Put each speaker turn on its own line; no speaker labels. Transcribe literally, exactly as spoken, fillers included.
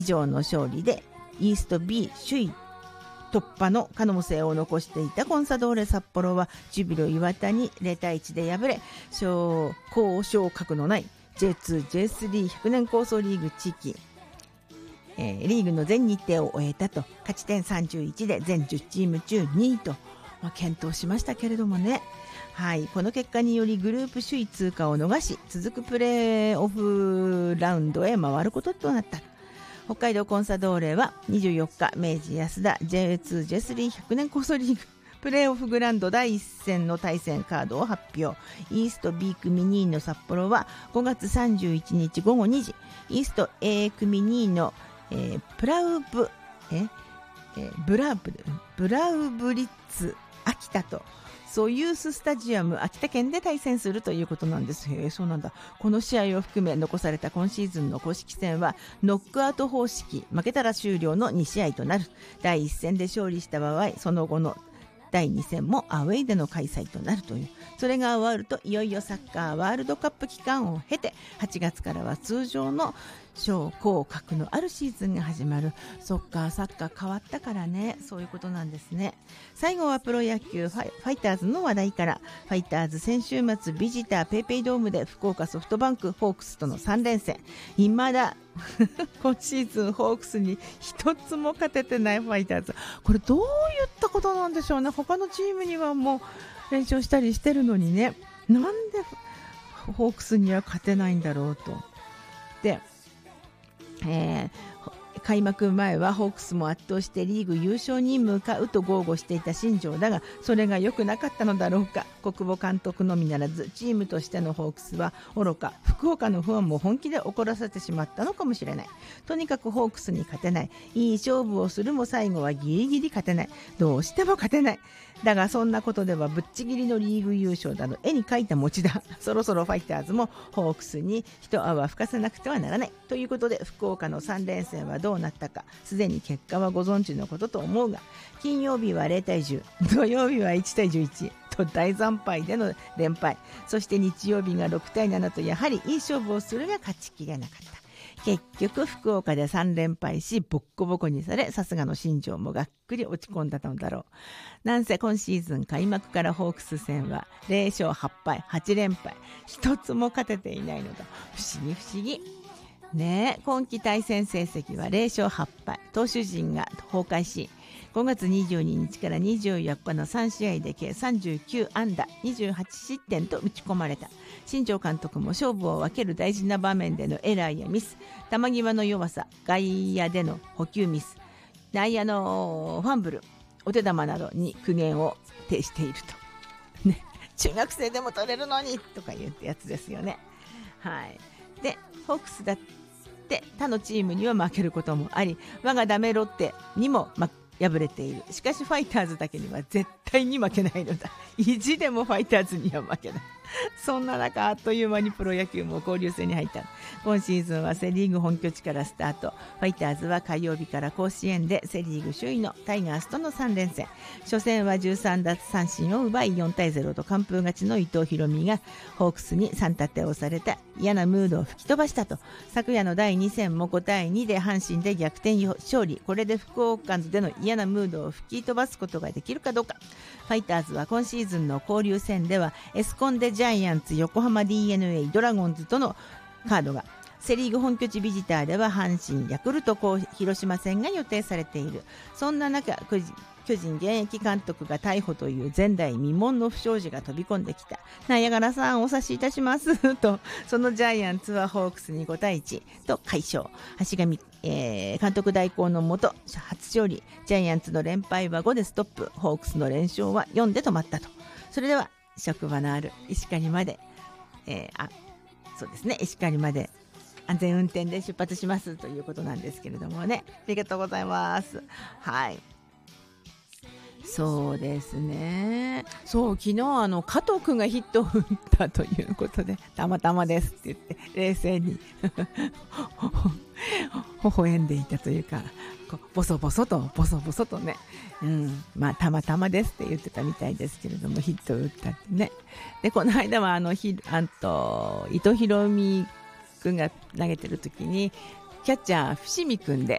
以上の勝利でイースト B 首位突破の可能性を残していたコンサドーレ札幌はジュビロ磐田にゼロたいいちで敗れ、交渉格のない ジェイツー、ジェイスリー ひゃくねん構想リーグ地域、えー、リーグの全日程を終えたと。勝ち点さんじゅういちで全じゅっチーム中にいと、まあ、健闘しましたけれどもね。はい、この結果によりグループ首位通過を逃し、続くプレーオフラウンドへ回ることとなった。北海道コンサドーレはにじゅうよっか、明治安田 ジェイツー、ジェイスリー ひゃくねん構想リーグプレーオフグランドだいいっ戦の対戦カードを発表。イースト B 組にいの札幌はごがつさんじゅういちにちごごにじ、イースト A 組にいの、えー、プラウブえ、えー、ブラブブラウブリッツ秋田とソユーススタジアム秋田県で対戦するということなんです。へえ、そうなんだ。この試合を含め残された今シーズンの公式戦はノックアウト方式、負けたら終了のに試合となる。だいいっ戦で勝利した場合、その後のだいに戦もアウェイでの開催となるという。それが終わるといよいよサッカーワールドカップ期間を経て、はちがつからは通常の昇降格のあるシーズンが始まる。そっか、サッカー変わったからね。そういうことなんですね。最後はプロ野球ファイ、ファイターズの話題から。ファイターズ先週末ビジターペイペイドームで福岡ソフトバンクホークスとのさん連戦。未だ今シーズンホークスに一つも勝ててないファイターズ。これどういったことなんでしょうね。他のチームにはもう連勝したりしてるのにね、なんでホークスには勝てないんだろうと。で、えー開幕前はホークスも圧倒してリーグ優勝に向かうと豪語していた新庄だが、それが良くなかったのだろうか。小久保監督のみならずチームとしてのホークスは愚か、福岡のファンも本気で怒らせてしまったのかもしれない。とにかくホークスに勝てない。いい勝負をするも最後はギリギリ勝てない。どうしても勝てない。だがそんなことではぶっちぎりのリーグ優勝だの絵に描いた餅だ。そろそろファイターズもホークスに一泡吹かせなくてはならない。ということで福岡のさん連戦はどうなったか、すでに結果はご存知のことと思うが、金曜日はゼロたいじゅう、土曜日はいちたいじゅういちと大惨敗での連敗、そして日曜日がろくたいななとやはりいい勝負をするが勝ちきれなかった。結局福岡でさん連敗しボッコボコにされ、さすがの新庄もがっくり落ち込んだのだろう。なんせ今シーズン開幕からホークス戦はゼロ勝はち敗はち連敗、一つも勝てていないのだ。不思議不思議ねえ。今季対戦成績はゼロ勝はち敗、投手陣が崩壊し、ごがつにじゅうににちからにじゅうよっかのさん試合で計さんじゅうきゅう安打にじゅうはち失点と打ち込まれた。新庄監督も勝負を分ける大事な場面でのエラーやミス、球際の弱さ、外野での補給ミス、内野のファンブル、お手玉などに苦言を呈していると、ね、中学生でも取れるのにとかいうやつですよね。はい。でホークスだって他のチームには負けることもあり、我がダメロッテにも、ま、敗れている。しかしファイターズだけには絶対に負けないのだ。意地でもファイターズには負けない。そんな中あっという間にプロ野球も交流戦に入った。今シーズンはセリーグ本拠地からスタート。ファイターズは火曜日から甲子園でセリーグ首位のタイガースとのさん連戦。初戦はじゅうさん奪三振を奪いよんたいゼロと完封勝ちの伊藤大海がホークスにさん立てをされた嫌なムードを吹き飛ばしたと。昨夜のだいに戦もごたいにで阪神で逆転勝利。これで福岡での嫌なムードを吹き飛ばすことができるかどうか。ファイターズは今シーズンの交流戦ではエスコンでジャイアンツ、横浜 ディーエヌエー、ドラゴンズとのカードが、セリーグ本拠地ビジターでは阪神、ヤクルト、広島戦が予定されている。そんな中、巨人現役監督が逮捕という前代未聞の不祥事が飛び込んできた。ナイアガラさんお察しいたしますと、そのジャイアンツはホークスにごたいいちと快勝。橋上、えー、監督代行のもと初勝利。ジャイアンツの連敗はごでストップ。ホークスの連勝はよんで止まったと。それでは職場のある石狩まで、えー、あそうですね石狩まで安全運転で出発しますということなんですけれどもね。ありがとうございます。はい、そうですね。そう、昨日あの加藤くんがヒットを打ったということで、たまたまですって言って冷静に微笑んでいたというか、こうボソボソとボソボソとね、うん、まあたまたまですって言ってたみたいですけれども、ヒットを打ったってね。でこの間はあのひあんと伊藤大海くんが投げてる時にキャッチャー伏見くんで